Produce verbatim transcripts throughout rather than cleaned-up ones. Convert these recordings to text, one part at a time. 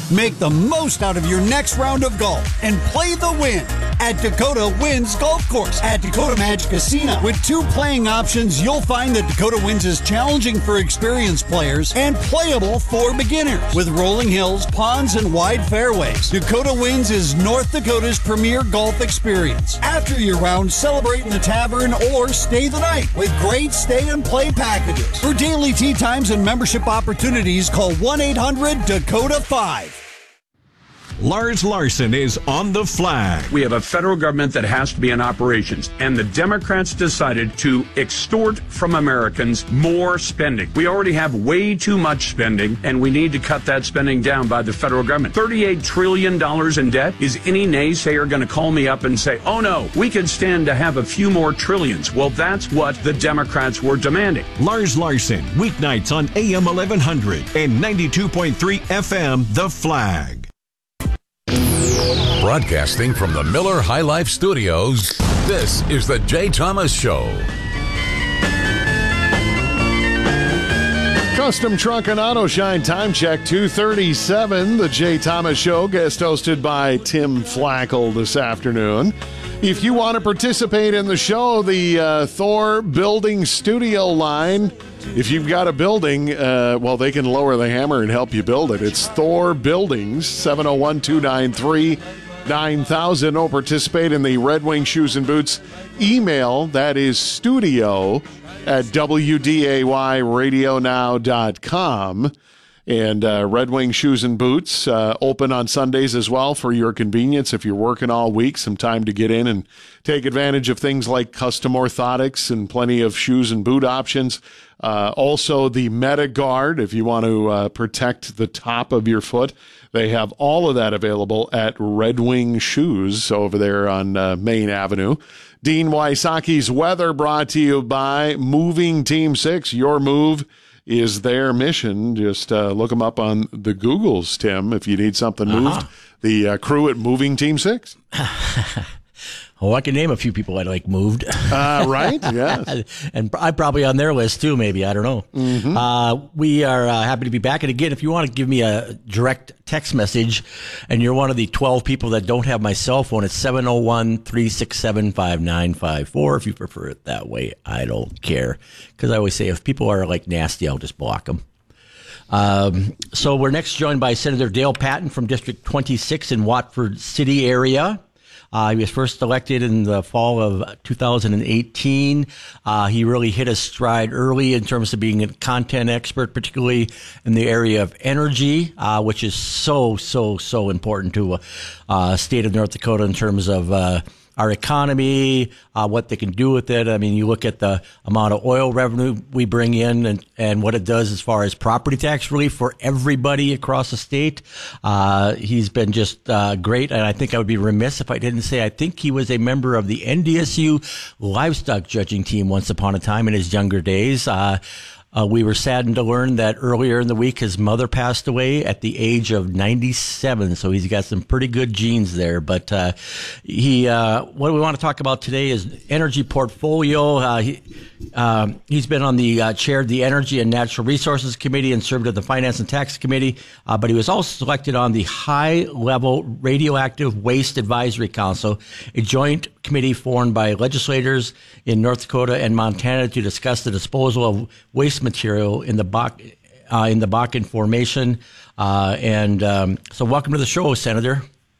Make the most out of your next round of golf and play the win at Dakota Wins Golf Course at Dakota Magic Casino. With two playing options, you'll find that Dakota Wins is challenging for experienced players and playable for beginners. With rolling hills, ponds, and wide fairways, Dakota Wins is North Dakota's premier golf experience. After your round, celebrate in the tavern or stay the night with great stay and play packages. For daily tee times and membership opportunities, call one eight hundred Dakota five. Lars Larson is on the flag. We have a federal government that has to be in operations, and the Democrats decided to extort from Americans more spending. We already have way too much spending, and we need to cut that spending down by the federal government. thirty-eight trillion dollars in debt. Is any naysayer going to call me up and say, oh no, we could stand to have a few more trillions? Well, that's what the Democrats were demanding. Lars Larson, weeknights on A M eleven hundred and ninety-two point three F M, The Flag. Broadcasting from the Miller High Life Studios, this is the Jay Thomas Show. Custom Truck and Auto Shine time check two thirty-seven. The Jay Thomas Show, guest hosted by Tim Flackle this afternoon. If you want to participate in the show, the uh, Thor Building Studio line, if you've got a building, uh, well, they can lower the hammer and help you build it. It's Thor Buildings, seven oh one, two nine three, nine thousand. Or participate in the Red Wing Shoes and Boots email. That is studio at W D A Y radio now dot com. And uh, Red Wing Shoes and Boots uh, open on Sundays as well for your convenience. If you're working all week, some time to get in and take advantage of things like custom orthotics and plenty of shoes and boot options. Uh, also, the MetaGuard, if you want to uh, protect the top of your foot. They have all of that available at Red Wing Shoes over there on uh, Main Avenue. Dean Wysocki's weather brought to you by Moving Team six. Your move is their mission. Just uh, look them up on the Googles, Tim, if you need something moved. Uh-huh. The uh, crew at Moving Team six. Well, I can name a few people I'd like moved. Uh, right, yes. And I'm probably on their list, too, maybe. I don't know. Mm-hmm. Uh, we are uh, happy to be back. And again, if you want to give me a direct text message and you're one of the twelve people that don't have my cell phone, it's seven oh one, three six seven, five nine five four. If you prefer it that way, I don't care. Because I always say if people are like nasty, I'll just block them. Um, so we're next joined by Senator Dale Patton from District twenty-six in Watford City area. Uh, he was first elected in the fall of two thousand eighteen. Uh, he really hit his stride early in terms of being a content expert, particularly in the area of energy, uh, which is so, so, so important to a uh, state of North Dakota in terms of uh, our economy, uh, what they can do with it. I mean, you look at the amount of oil revenue we bring in and, and what it does as far as property tax relief for everybody across the state. Uh, he's been just uh, great, and I think I would be remiss if I didn't say I think he was a member of the N D S U livestock judging team once upon a time in his younger days. Uh, Uh, we were saddened to learn that earlier in the week his mother passed away at the age of ninety-seven, so he's got some pretty good genes there. But uh, he, uh, what we want to talk about today is energy portfolio. Uh, he, um, he's been on the uh, chair of the Energy and Natural Resources Committee and served at the Finance and Tax Committee, uh, but he was also selected on the High-Level Radioactive Waste Advisory Council, a joint committee formed by legislators in North Dakota and Montana to discuss the disposal of waste material in the Bach, uh, in the Bakken Formation. Uh, and um, so welcome to the show, Senator.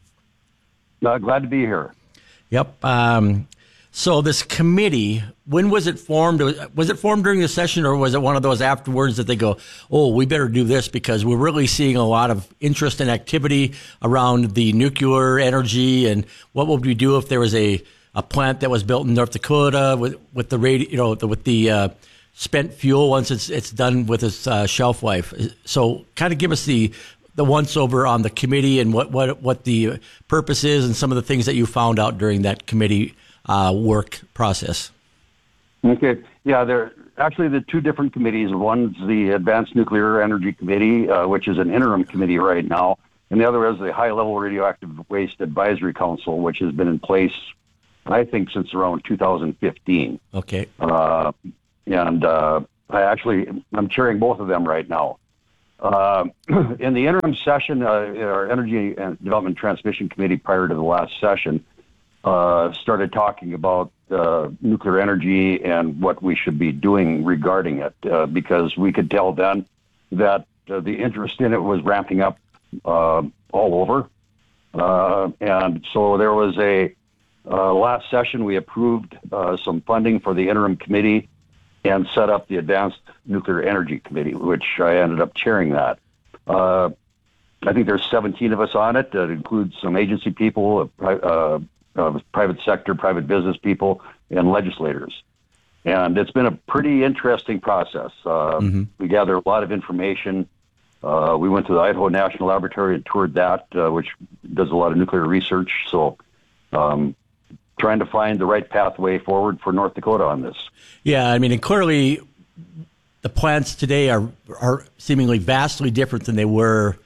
Uh, glad to be here. Yep. Um, so this committee, when was it formed? Was it formed during the session, or was it one of those afterwards that they go, oh, we better do this because we're really seeing a lot of interest and activity around the nuclear energy, and what would we do if there was a, a plant that was built in North Dakota with, with the radio, you know, the, with the uh, spent fuel once it's it's done with its uh, shelf life. So kind of give us the the once over on the committee and what, what, what the purpose is and some of the things that you found out during that committee uh, work process. Okay. Yeah, there actually the two different committees. One's the Advanced Nuclear Energy Committee, uh, which is an interim committee right now, and the other is the High-Level Radioactive Waste Advisory Council, which has been in place, I think, since around two thousand fifteen. Okay. Uh, and uh, I actually, I'm chairing both of them right now. Uh, in the interim session, uh, our Energy and Development Transmission Committee prior to the last session uh, started talking about uh, nuclear energy and what we should be doing regarding it, uh, because we could tell then that uh, the interest in it was ramping up uh, all over. Uh, and so there was a uh, last session we approved uh, some funding for the interim committee and set up the Advanced Nuclear Energy Committee, which I ended up chairing that. Uh, I think there's seventeen of us on it. That includes some agency people, uh, uh, private sector, private business people, and legislators. And it's been a pretty interesting process. Uh, mm-hmm. We gathered a lot of information. Uh, we went to the Idaho National Laboratory and toured that, uh, which does a lot of nuclear research. So um, trying to find the right pathway forward for North Dakota on this. Yeah, I mean, and clearly the plants today are are seemingly vastly different than they were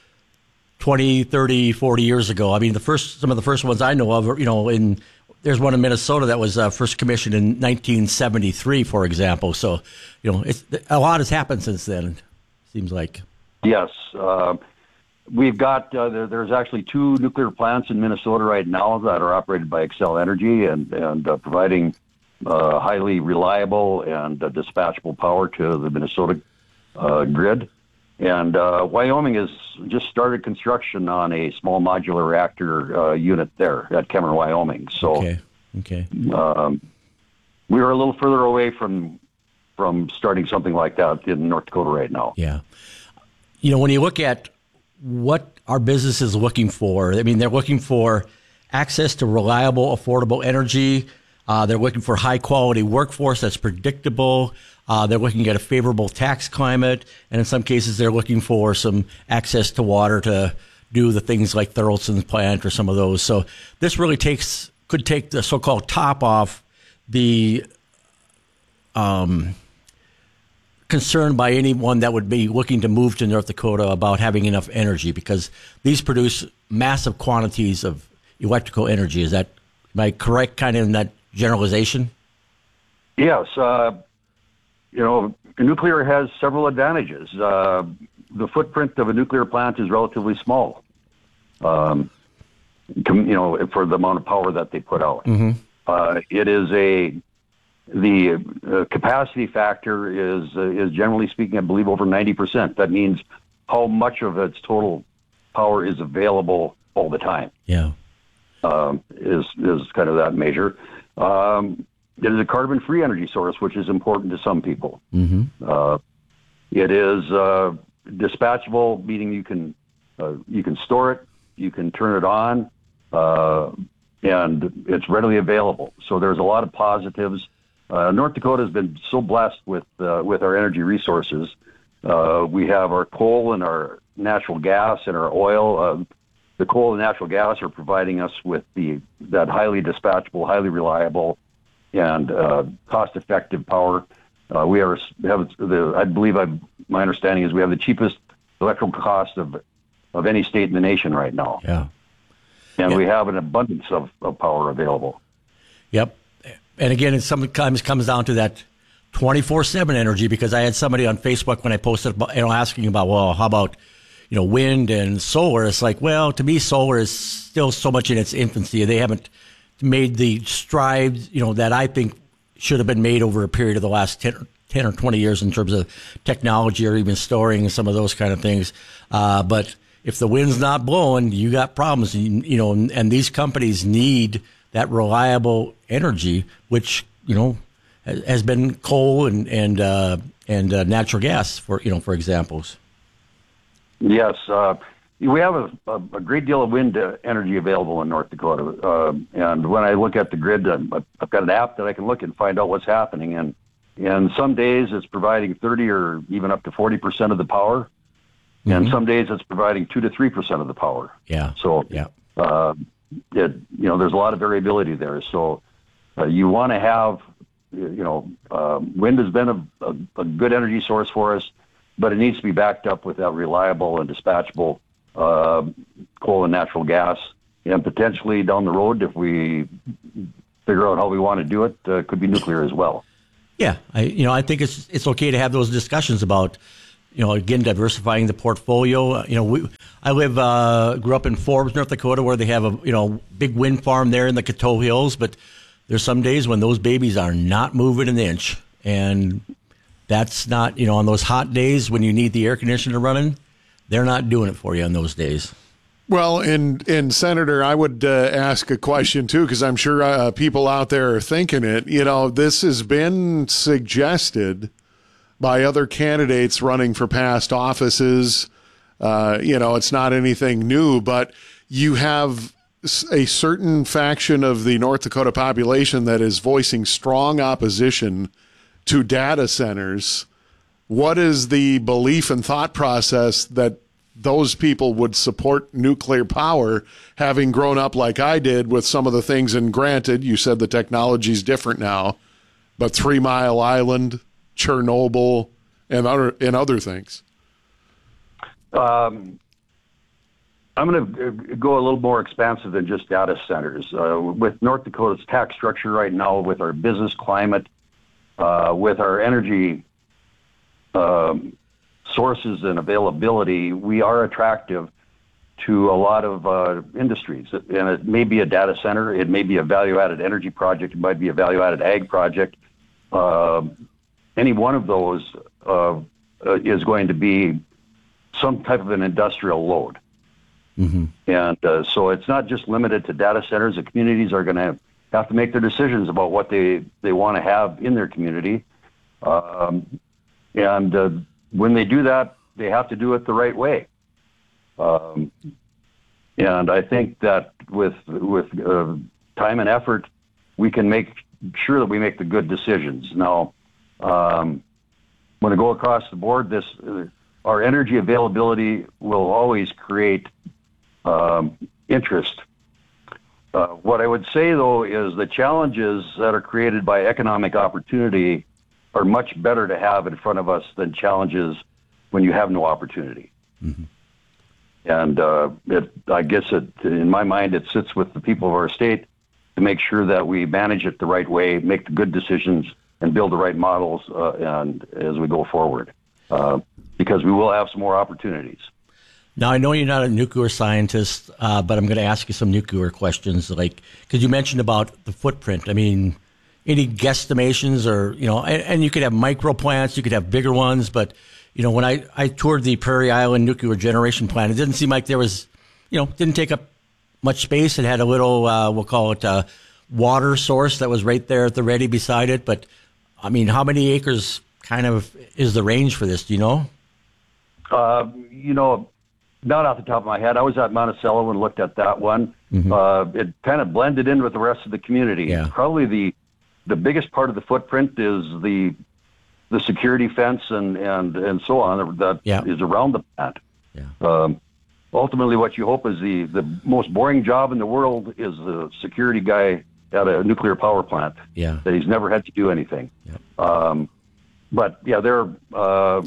twenty, thirty, forty years ago. I mean, the first some of the first ones I know of, you know, in there's one in Minnesota that was uh, first commissioned in nineteen seventy-three, for example. So, you know, it's, a lot has happened since then, it seems like. Yes. Uh, we've got, uh, there, there's actually two nuclear plants in Minnesota right now that are operated by Xcel Energy and, and uh, providing uh, highly reliable and uh, dispatchable power to the Minnesota uh, grid. And uh, Wyoming has just started construction on a small modular reactor uh, unit there at Kemmer, Wyoming. So okay. Okay. Um, we are a little further away from from starting something like that in North Dakota right now. Yeah. You know, when you look at what our business is looking for, I mean, they're looking for access to reliable, affordable energy. Uh, they're looking for high-quality workforce that's predictable. Uh, they're looking at a favorable tax climate. And in some cases, they're looking for some access to water to do the things like Thoroldson's plant or some of those. So this really takes could take the so-called top off the um concerned by anyone that would be looking to move to North Dakota about having enough energy, because these produce massive quantities of electrical energy. Is that, am I correct kind of in that generalization? Yes. Uh, you know, nuclear has several advantages. Uh, the footprint of a nuclear plant is relatively small, um, you know, for the amount of power that they put out. Mm-hmm. Uh, it is a The uh, capacity factor is, uh, is generally speaking, I believe, over ninety percent. That means how much of its total power is available all the time. Yeah, um, is is kind of that measure. Um, it is a carbon-free energy source, which is important to some people. Mm-hmm. Uh, it is uh, dispatchable, meaning you can uh, you can store it, you can turn it on, uh, and it's readily available. So there's a lot of positives. Uh, North Dakota has been so blessed with uh, with our energy resources. Uh, we have our coal and our natural gas and our oil. Uh, the coal and natural gas are providing us with the that highly dispatchable, highly reliable, and uh, cost-effective power. Uh, we are have the. I believe I, my understanding is we have the cheapest electrical cost of of any state in the nation right now. Yeah, and yeah. we have an abundance of, of power available. Yep. And again, it sometimes comes down to that twenty-four seven energy, because I had somebody on Facebook when I posted, about, you know, asking about, well, how about, you know, wind and solar? It's like, well, to me, solar is still so much in its infancy. They haven't made the strides, you know, that I think should have been made over a period of the last ten, ten or twenty years in terms of technology or even storing and some of those kind of things. Uh, but if the wind's not blowing, you got problems, you, you know, and, and these companies need that reliable energy, which, you know, has been coal and and uh, and uh, natural gas, for you know, for examples. Yes, uh, we have a, a, a great deal of wind uh, energy available in North Dakota, uh, and when I look at the grid, uh, I've got an app that I can look and find out what's happening. And and some days it's providing thirty or even up to forty percent of the power, mm-hmm. and some days it's providing two to three percent of the power. Yeah. So yeah. Uh, It, you know, there's a lot of variability there. So uh, you want to have, you know, uh, wind has been a, a, a good energy source for us, but it needs to be backed up with that reliable and dispatchable uh, coal and natural gas. And potentially down the road, if we figure out how we want to do it, uh, could be nuclear as well. Yeah, I, you know, I think it's it's okay to have those discussions about you know, again, diversifying the portfolio. You know, we, I live, uh, grew up in Forbes, North Dakota, where they have a, you know, big wind farm there in the Coteau Hills, but there's some days when those babies are not moving an inch. And that's not, you know, on those hot days when you need the air conditioner running, they're not doing it for you on those days. Well, and, and Senator, I would uh, ask a question, too, because I'm sure uh, people out there are thinking it. You know, this has been suggested by other candidates running for past offices. Uh, you know, it's not anything new, but you have a certain faction of the North Dakota population that is voicing strong opposition to data centers. What is the belief and thought process that those people would support nuclear power, having grown up like I did with some of the things? And granted, you said the technology is different now, but Three Mile Island, Chernobyl, and other and other things. Um, I'm going to go a little more expansive than just data centers. Uh, with North Dakota's tax structure right now, with our business climate, uh, with our energy um, sources and availability, we are attractive to a lot of uh, industries. And it may be a data center, it may be a value-added energy project, it might be a value-added ag project. Uh, any one of those uh, uh, is going to be some type of an industrial load. Mm-hmm. And uh, so it's not just limited to data centers. The communities are going to have to make their decisions about what they, they want to have in their community. Um, and uh, when they do that, they have to do it the right way. Um, and I think that with with uh, time and effort, we can make sure that we make the good decisions. Now, um, when I go across the board, this uh, our energy availability will always create um, interest. Uh, what I would say, though, is the challenges that are created by economic opportunity are much better to have in front of us than challenges when you have no opportunity. Mm-hmm. And uh, it, I guess it, in my mind, it sits with the people of our state to make sure that we manage it the right way, make the good decisions, and build the right models uh, and as we go forward, uh, because we will have some more opportunities. Now, I know you're not a nuclear scientist, uh, but I'm going to ask you some nuclear questions, like, because you mentioned about the footprint. I mean, any guesstimations or, you know, and, and you could have micro plants, you could have bigger ones, but, you know, when I, I toured the Prairie Island nuclear generation plant, it didn't seem like there was, you know, didn't take up much space. It had a little, uh, we'll call it a water source that was right there at the ready beside it. But, I mean, how many acres kind of is the range for this? Do you know? Uh, you know, not off the top of my head. I was at Monticello and looked at that one. Mm-hmm. Uh, it kind of blended in with the rest of the community. Yeah. Probably the the biggest part of the footprint is the the security fence and, and, and so on that yeah. is around the plant. Yeah. Um, ultimately, what you hope is the, the most boring job in the world is the security guy at a nuclear power plant. Yeah. That he's never had to do anything. Yeah. Um, but yeah, they're uh,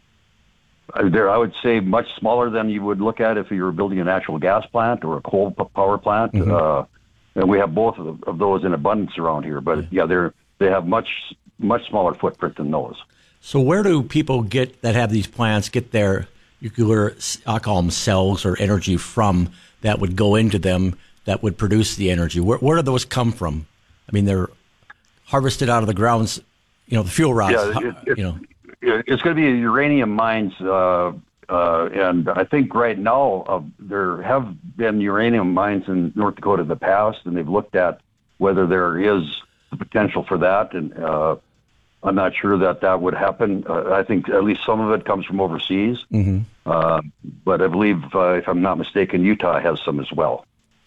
they're I would say much smaller than you would look at if you were building a natural gas plant or a coal power plant. Mm-hmm. Uh, and we have both of, of those in abundance around here. But yeah, yeah they're they have much much smaller footprint than those. So where do people get that have these plants get their nuclear, I call them cells or energy from that would go into them that would produce the energy? Where, where do those come from? I mean, they're harvested out of the grounds, you know, the fuel rods. Yeah, it, it, you know, it's going to be uranium mines, uh, uh, and I think right now uh, there have been uranium mines in North Dakota in the past, and they've looked at whether there is the potential for that, and uh, I'm not sure that that would happen. Uh, I think at least some of it comes from overseas, mm-hmm. uh, but I believe, uh, if I'm not mistaken, Utah has some as well.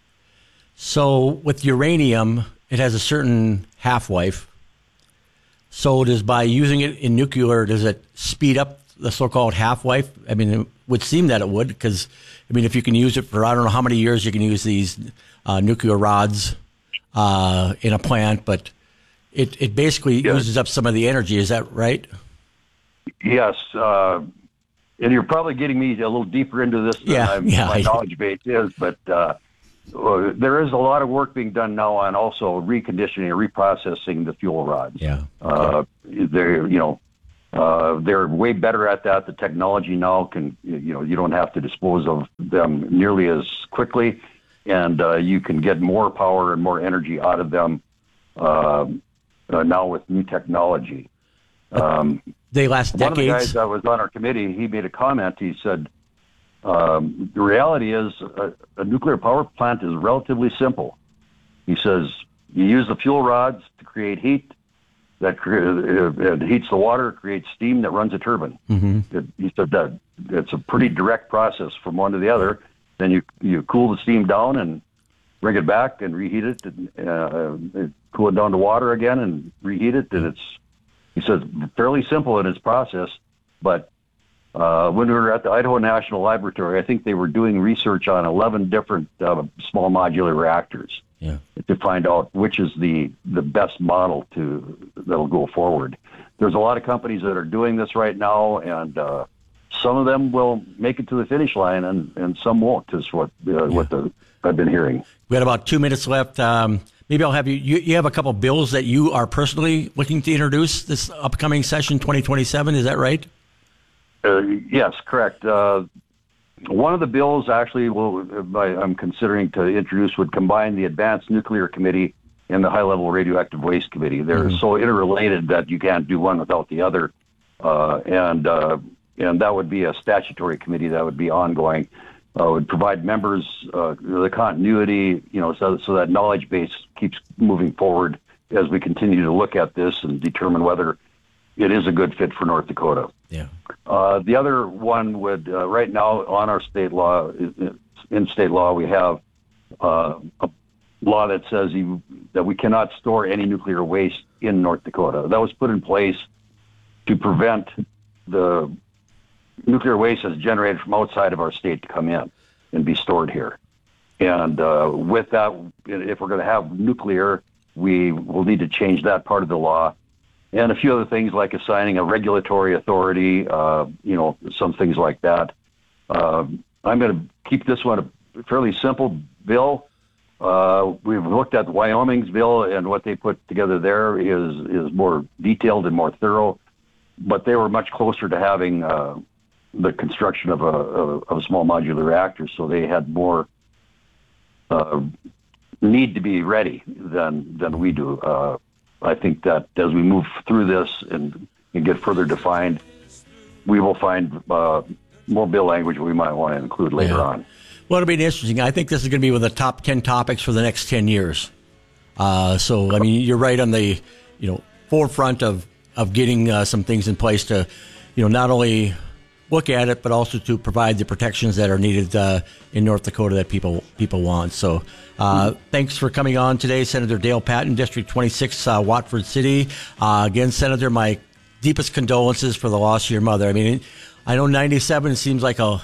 So with uranium, it has a certain half-life. So does by using it in nuclear, does it speed up the so-called half-life? I mean, it would seem that it would, because, I mean, if you can use it for, I don't know how many years you can use these uh, nuclear rods uh, in a plant, but it, it basically yes. uses up some of the energy. Is that right? Yes. Uh, and you're probably getting me a little deeper into this than yeah, I'm, yeah, my I, knowledge base is, but uh, uh, there is a lot of work being done now on also reconditioning and reprocessing the fuel rods. Yeah. Uh, they're, you know, Uh, they're way better at that. The technology now can, you know, you don't have to dispose of them nearly as quickly, and uh, you can get more power and more energy out of them uh, uh, now with new technology. Um, they last decades. One of the guys that was on our committee, he made a comment. He said, um, the reality is a, a nuclear power plant is relatively simple. He says, you use the fuel rods to create heat. That it, it heats the water, creates steam that runs a turbine. Mm-hmm. It, he said that it's a pretty direct process from one to the other. Then you you cool the steam down and bring it back and reheat it, and uh, cool it down to water again and reheat it. And it's, he says, fairly simple in its process. But uh, when we were at the Idaho National Laboratory, I think they were doing research on eleven different uh, small modular reactors. Yeah. To find out which is the, the best model to that'll go forward. There's a lot of companies that are doing this right now, and uh, some of them will make it to the finish line, and, and some won't. Is what uh, yeah. what the I've been hearing. We got about two minutes left. Um, maybe I'll have you, you. You have a couple bills that you are personally looking to introduce this upcoming session, twenty twenty-seven. Is that right? Uh, yes, correct. Uh, One of the bills actually will, I'm considering to introduce would combine the Advanced Nuclear Committee and the High Level Radioactive Waste Committee. They're mm-hmm. so interrelated that you can't do one without the other. Uh, and uh, and that would be a statutory committee that would be ongoing. Uh, would provide members uh, the continuity, you know, so, so that knowledge base keeps moving forward as we continue to look at this and determine whether it is a good fit for North Dakota. Yeah. Uh, the other one would, uh, right now on our state law, in state law, we have uh, a law that says you, that we cannot store any nuclear waste in North Dakota. That was put in place to prevent the nuclear waste that's generated from outside of our state to come in and be stored here. And uh, with that, if we're going to have nuclear, we will need to change that part of the law. And a few other things like assigning a regulatory authority, uh, you know, some things like that. Uh, I'm going to keep this one a fairly simple bill. Uh, we've looked at Wyoming's bill, and what they put together there is is more detailed and more thorough. But they were much closer to having uh, the construction of a, of a small modular reactor, so they had more uh, need to be ready than than we do. Uh, I think that as we move through this and, and get further defined, we will find uh, more bill language we might want to include later yeah. on. Well, it'll be interesting. I think this is going to be one of the top ten topics for the next ten years. Uh, so, I mean, you're right on the, you know, forefront of, of getting uh, some things in place to, you know, not only look at it, but also to provide the protections that are needed uh, in North Dakota that people people want. So uh, thanks for coming on today, Senator Dale Patton, District twenty-six, uh, Watford City. Uh, again, Senator, my deepest condolences for the loss of your mother. I mean, I know ninety-seven seems like a,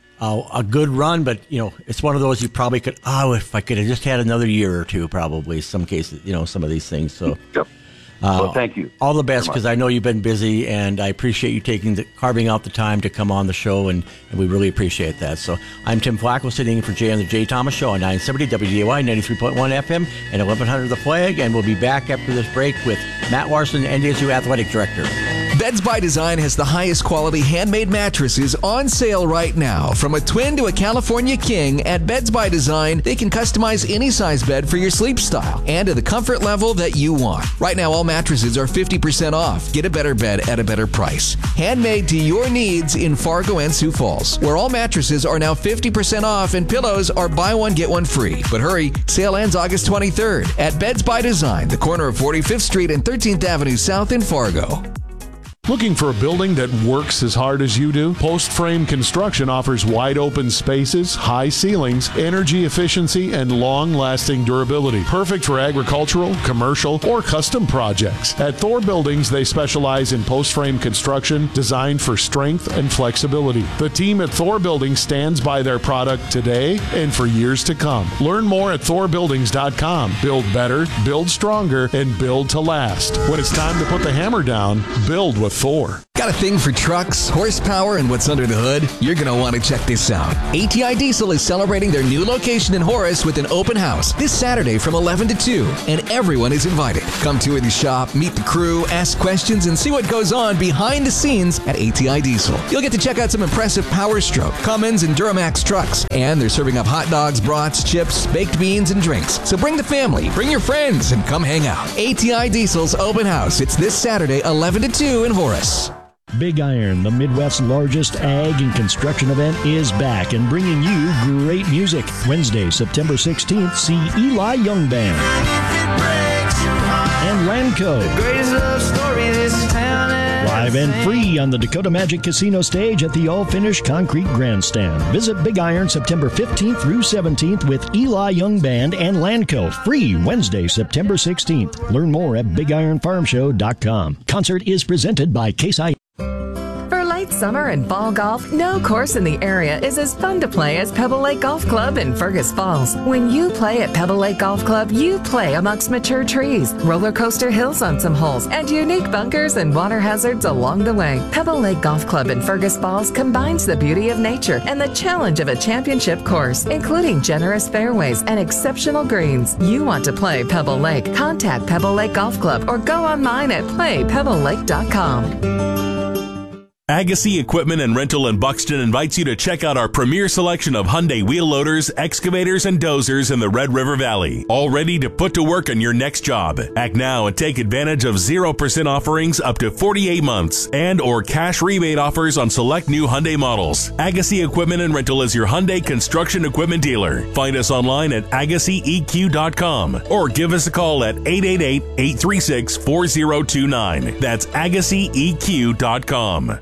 a a good run, but, you know, it's one of those you probably could, oh, if I could have just had another year or two, probably, some cases, you know, some of these things. So. Yep. Uh, well, thank you. All the best, because I know you've been busy, and I appreciate you taking the, carving out the time to come on the show, and, and we really appreciate that. So I'm Tim Flacco, sitting in for Jay on the Jay Thomas Show on nine seventy W D A Y, ninety-three point one F M, and eleven hundred The Flag, and we'll be back after this break with Matt Larson, N D S U Athletic Director. Beds by Design has the highest quality handmade mattresses on sale right now. From a twin to a California king, at Beds by Design, they can customize any size bed for your sleep style and to the comfort level that you want. Right now, all mattresses are fifty percent off. Get a better bed at a better price. Handmade to your needs in Fargo and Sioux Falls, where all mattresses are now fifty percent off and pillows are buy one, get one free. But hurry, sale ends August twenty-third at Beds by Design, the corner of forty-fifth Street and thirteenth Avenue South in Fargo. Looking for a building that works as hard as you do? Post Frame Construction offers wide open spaces, high ceilings, energy efficiency, and long-lasting durability. Perfect for agricultural, commercial, or custom projects. At Thor Buildings, they specialize in post frame construction designed for strength and flexibility. The team at Thor Buildings stands by their product today and for years to come. Learn more at thor buildings dot com. Build better, build stronger, and build to last. When it's time to put the hammer down, build with Thor. Got a thing for trucks, horsepower, and what's under the hood? You're going to want to check this out. A T I Diesel is celebrating their new location in Horace with an open house this Saturday from eleven to two, and everyone is invited. Come tour the shop, meet the crew, ask questions, and see what goes on behind the scenes at A T I Diesel. You'll get to check out some impressive Power Stroke, Cummins, and Duramax trucks, and they're serving up hot dogs, brats, chips, baked beans, and drinks. So bring the family, bring your friends, and come hang out. A T I Diesel's open house. It's this Saturday, eleven to two in Horace. Big Iron, the Midwest's largest ag and construction event, is back and bringing you great music. Wednesday, September sixteenth, see Eli Young Band and Lanco. Live and free on the Dakota Magic Casino stage at the all-finished concrete grandstand. Visit Big Iron September fifteenth through seventeenth with Eli Young Band and Lanco. Free Wednesday, September sixteenth. Learn more at big iron farm show dot com. Concert is presented by Case I. For late summer and fall golf, no course in the area is as fun to play as Pebble Lake Golf Club in Fergus Falls. When you play at Pebble Lake Golf Club, you play amongst mature trees, roller coaster hills on some holes, and unique bunkers and water hazards along the way. Pebble Lake Golf Club in Fergus Falls combines the beauty of nature and the challenge of a championship course, including generous fairways and exceptional greens. You want to play Pebble Lake? Contact Pebble Lake Golf Club or go online at play pebble lake dot com. Agassi Equipment and Rental in Buxton invites you to check out our premier selection of Hyundai wheel loaders, excavators, and dozers in the Red River Valley. All ready to put to work on your next job. Act now and take advantage of zero percent offerings up to forty-eight months and or cash rebate offers on select new Hyundai models. Agassi Equipment and Rental is your Hyundai construction equipment dealer. Find us online at agassi e q dot com or give us a call at eight eight eight, eight three six, four zero two nine. That's agassi e q dot com.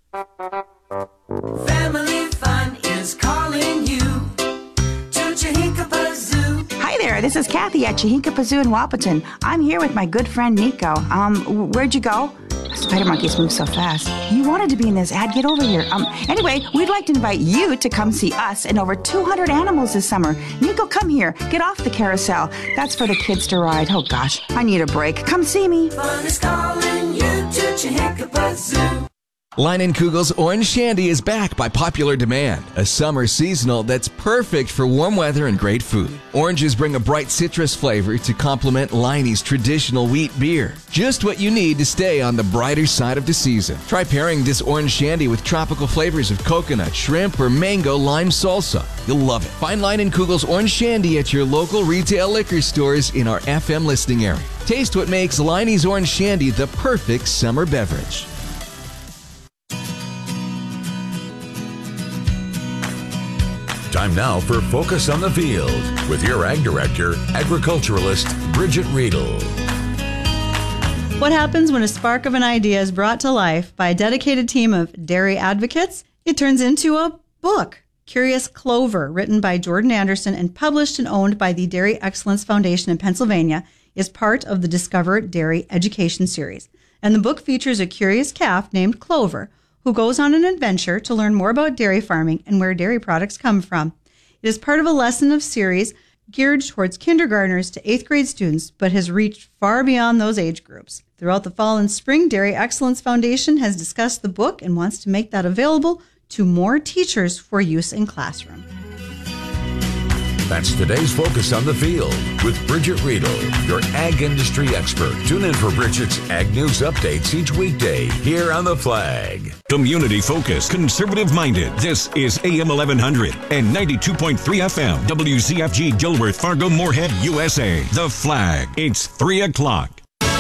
Family Fun is calling you to Chihinkapa Zoo. Hi there, this is Kathy at Chihinkapa Zoo in Wapaton. I'm here with my good friend Nico. Um, where'd you go? Spider monkeys move so fast. You wanted to be in this ad. Get over here. Um, anyway, we'd like to invite you to come see us and over two hundred animals this summer. Nico, come here. Get off the carousel. That's for the kids to ride. Oh gosh, I need a break. Come see me. Fun is calling you to Chihinkapa Zoo. Leinenkugel's Orange Shandy is back by popular demand. A summer seasonal that's perfect for warm weather and great food. Oranges bring a bright citrus flavor to complement Leinie's traditional wheat beer. Just what you need to stay on the brighter side of the season. Try pairing this Orange Shandy with tropical flavors of coconut, shrimp, or mango lime salsa. You'll love it. Find Leinenkugel's Orange Shandy at your local retail liquor stores in our F M listing area. Taste what makes Leinie's Orange Shandy the perfect summer beverage. Time now for Focus on the Field with your Ag Director, agriculturalist Bridget Riedel. What happens when a spark of an idea is brought to life by a dedicated team of dairy advocates? It turns into a book, Curious Clover, written by Jordan Anderson and published and owned by the Dairy Excellence Foundation in Pennsylvania, is part of the Discover Dairy Education Series. And the book features a curious calf named Clover, who goes on an adventure to learn more about dairy farming and where dairy products come from. It is part of a lesson of series geared towards kindergartners to eighth grade students, but has reached far beyond those age groups. Throughout the fall and spring, Dairy Excellence Foundation has discussed the book and wants to make that available to more teachers for use in classroom. That's today's Focus on the Field with Bridget Riedel, your ag industry expert. Tune in for Bridget's Ag News updates each weekday here on The Flag. Community focused, conservative minded. This is A M eleven hundred and ninety-two point three F M. W Z F G Gilbert, Fargo, Moorhead, U S A. The Flag. It's three o'clock.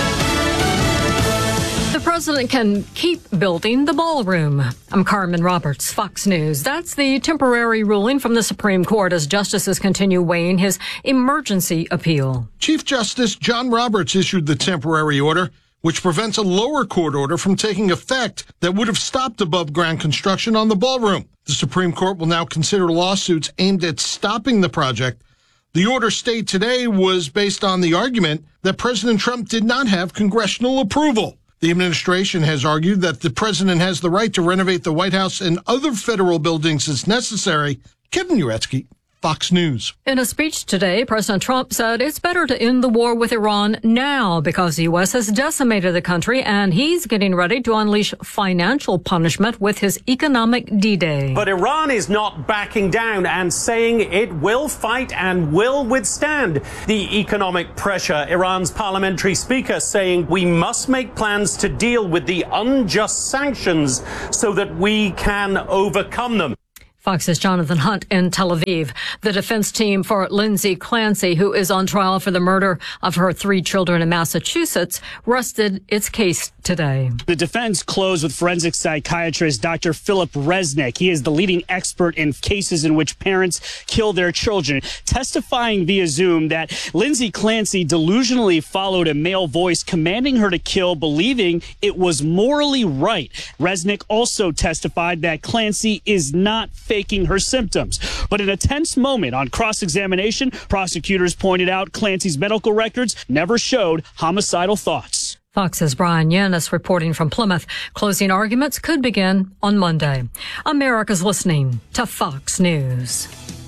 The president can keep building the ballroom. I'm Carmen Roberts, Fox News. That's the temporary ruling from the Supreme Court as justices continue weighing his emergency appeal. Chief Justice John Roberts issued the temporary order, which prevents a lower court order from taking effect that would have stopped above-ground construction on the ballroom. The Supreme Court will now consider lawsuits aimed at stopping the project. The order stayed today was based on the argument that President Trump did not have congressional approval. The administration has argued that the president has the right to renovate the White House and other federal buildings as necessary. Kevin Uretsky, Fox News. In a speech today, President Trump said it's better to end the war with Iran now because the U S has decimated the country and he's getting ready to unleash financial punishment with his economic D-Day. But Iran is not backing down and saying it will fight and will withstand the economic pressure. Iran's parliamentary speaker saying we must make plans to deal with the unjust sanctions so that we can overcome them. Fox's Jonathan Hunt in Tel Aviv. The defense team for Lindsay Clancy, who is on trial for the murder of her three children in Massachusetts, rested its case today. The defense closed with forensic psychiatrist Doctor Philip Resnick. He is the leading expert in cases in which parents kill their children, testifying via Zoom that Lindsay Clancy delusionally followed a male voice commanding her to kill, believing it was morally right. Resnick also testified that Clancy is not faking her symptoms. But in a tense moment on cross-examination, prosecutors pointed out Clancy's medical records never showed homicidal thoughts. Fox's Brian Yanis reporting from Plymouth. Closing arguments could begin on Monday. America's listening to Fox News.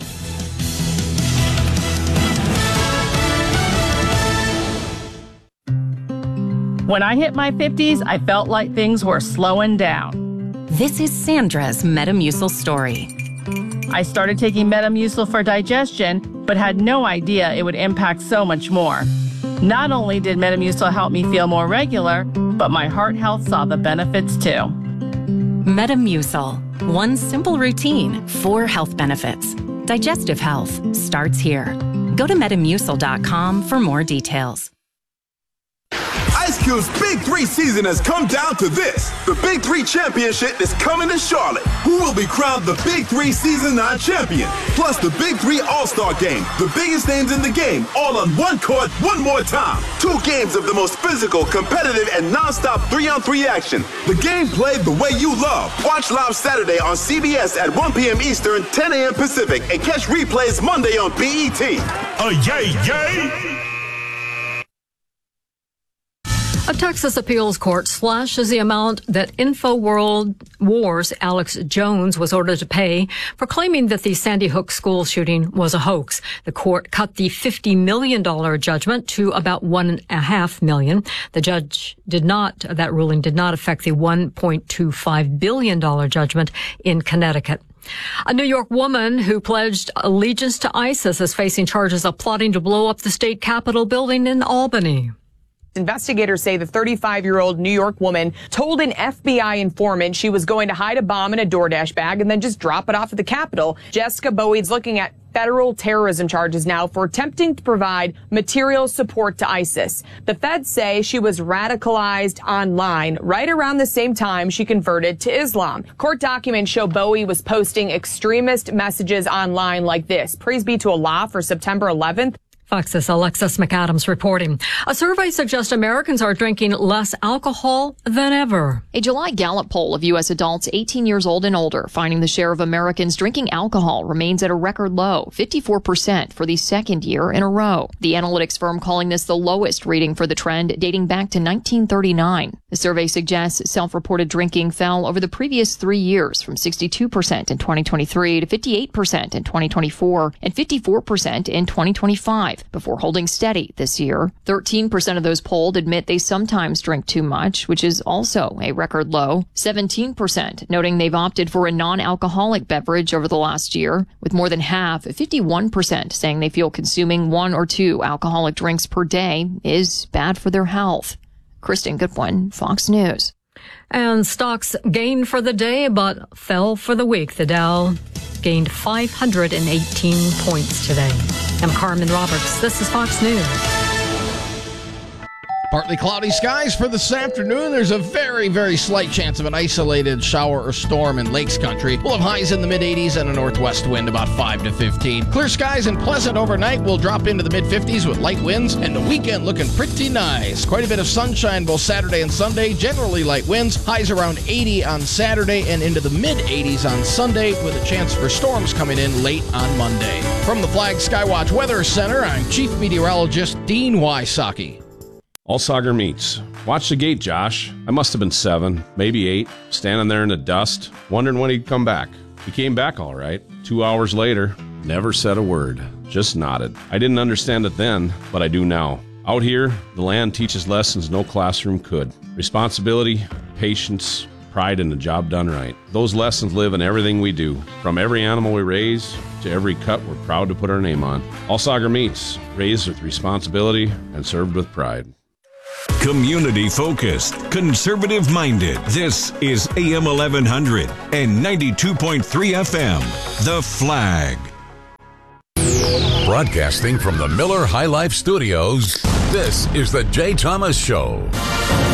When I hit my fifties, I felt like things were slowing down. This is Sandra's Metamucil story. I started taking Metamucil for digestion, but had no idea it would impact so much more. Not only did Metamucil help me feel more regular, but my heart health saw the benefits too. Metamucil. One simple routine, four health benefits. Digestive health starts here. Go to metamucil dot com for more details. Ice Cube's Big Three season has come down to this. The Big Three Championship is coming to Charlotte. Who will be crowned the Big Three Season nine champion? Plus the Big Three All-Star Game, the biggest names in the game, all on one court, one more time. Two games of the most physical, competitive, and non-stop three-on-three action. The game played the way you love. Watch live Saturday on C B S at one p.m. Eastern, ten a.m. Pacific, and catch replays Monday on B E T. A yay, yay! A Texas appeals court slashes the amount that InfoWars Alex Jones was ordered to pay for claiming that the Sandy Hook school shooting was a hoax. The court cut the fifty million dollars judgment to about one and a half million. The judge did not, that ruling did not affect the one point two five billion dollars judgment in Connecticut. A New York woman who pledged allegiance to ISIS is facing charges of plotting to blow up the state capitol building in Albany. Investigators say the thirty-five-year-old New York woman told an F B I informant she was going to hide a bomb in a DoorDash bag and then just drop it off at the Capitol. Jessica Bowie's looking at federal terrorism charges now for attempting to provide material support to ISIS. The feds say she was radicalized online right around the same time she converted to Islam. Court documents show Bowie was posting extremist messages online like this: "Praise be to Allah" for September eleventh. Fox's Alexis McAdams reporting. A survey suggests Americans are drinking less alcohol than ever. A July Gallup poll of U S adults eighteen years old and older finding the share of Americans drinking alcohol remains at a record low, fifty-four percent for the second year in a row. The analytics firm calling this the lowest reading for the trend dating back to nineteen thirty-nine. The survey suggests self-reported drinking fell over the previous three years from sixty-two percent in twenty twenty-three to fifty-eight percent in twenty twenty-four and fifty-four percent in twenty twenty-five. Before holding steady this year. thirteen percent of those polled admit they sometimes drink too much, which is also a record low. seventeen percent noting they've opted for a non-alcoholic beverage over the last year, with more than half, fifty-one percent, saying they feel consuming one or two alcoholic drinks per day is bad for their health. Kristen Goodwin, Fox News. And stocks gained for the day but fell for the week. The Dow gained five hundred eighteen points today. I'm Carmen Roberts. This is Fox News. Partly cloudy skies for this afternoon. There's a very, very slight chance of an isolated shower or storm in Lakes Country. We'll have highs in the mid-eighties and a northwest wind about five to fifteen. Clear skies and pleasant overnight. We'll drop into the mid-fifties with light winds, and the weekend looking pretty nice. Quite a bit of sunshine both Saturday and Sunday. Generally light winds. Highs around eighty on Saturday and into the mid-eighties on Sunday, with a chance for storms coming in late on Monday. From the Flag Skywatch Weather Center, I'm Chief Meteorologist Dean Wysocki. All Sauger meets. Watch the gate, Josh. I must have been seven, maybe eight, standing there in the dust, wondering when he'd come back. He came back all right. Two hours later, never said a word, just nodded. I didn't understand it then, but I do now. Out here, the land teaches lessons no classroom could. Responsibility, patience, pride in the job done right. Those lessons live in everything we do, from every animal we raise to every cut we're proud to put our name on. All Sauger meats, raised with responsibility and served with pride. Community focused, conservative minded. This is A M eleven hundred and ninety-two point three F M. The Flag. Broadcasting from the Miller High Life Studios, this is the Jay Thomas Show.